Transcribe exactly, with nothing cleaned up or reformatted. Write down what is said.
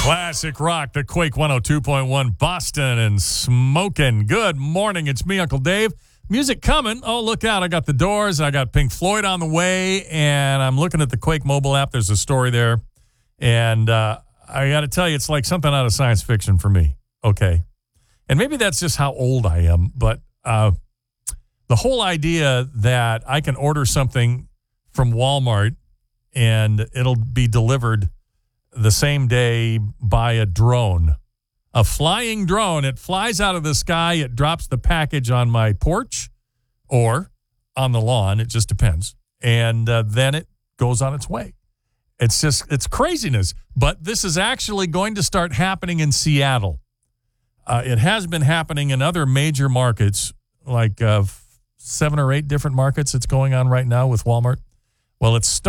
Classic rock, the Quake one oh two point one, Boston and smoking. Good morning. It's me, Uncle Dave. Music coming. Oh, look out. I got the Doors. I got Pink Floyd on the way, and I'm looking at the Quake mobile app. There's a story there. And uh, I got to tell you, it's like something out of science fiction for me. Okay. And maybe that's just how old I am, but uh, the whole idea that I can order something from Walmart and it'll be delivered the same day by a drone, a flying drone. It flies out of the sky. It drops the package on my porch or on the lawn. It just depends. And uh, then it goes on its way. It's just, it's craziness. But this is actually going to start happening in Seattle. Uh, it has been happening in other major markets, like uh, seven or eight different markets it's going on right now with Walmart. Well, it's